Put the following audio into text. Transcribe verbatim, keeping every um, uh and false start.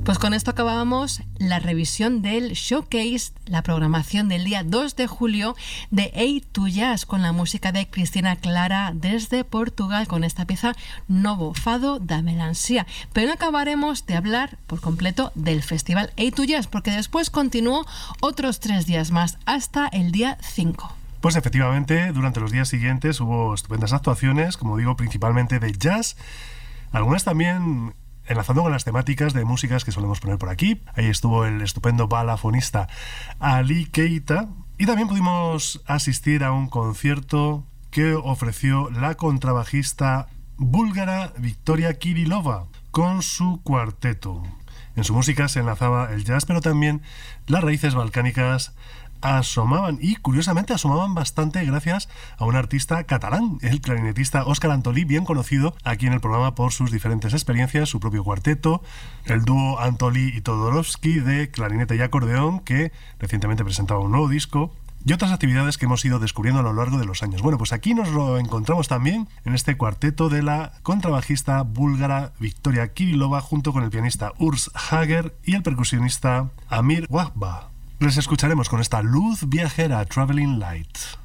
Pues con esto acabábamos la revisión del showcase, la programación del día dos de julio de A to Jazz, con la música de Cristina Clara desde Portugal, con esta pieza Novo Fado da Melancia. Pero no acabaremos de hablar por completo del festival A to Jazz, porque después continuó otros tres días más, hasta el día cinco. Pues efectivamente, durante los días siguientes hubo estupendas actuaciones, como digo, principalmente de jazz, algunas también enlazando con las temáticas de músicas que solemos poner por aquí. Ahí estuvo el estupendo balafonista Ali Keita, y también pudimos asistir a un concierto que ofreció la contrabajista búlgara Victoria Kirilova con su cuarteto. En su música se enlazaba el jazz, pero también las raíces balcánicas asomaban, y curiosamente asomaban bastante gracias a un artista catalán, el clarinetista Óscar Antolí, bien conocido aquí en el programa por sus diferentes experiencias, su propio cuarteto, el dúo Antolí y Todorovsky de clarinete y acordeón, que recientemente presentaba un nuevo disco, y otras actividades que hemos ido descubriendo a lo largo de los años. Bueno, pues aquí nos lo encontramos también en este cuarteto de la contrabajista búlgara Victoria Kirilova, junto con el pianista Urs Hager y el percusionista Amir Wahba. Les escucharemos con esta luz viajera, Traveling Light.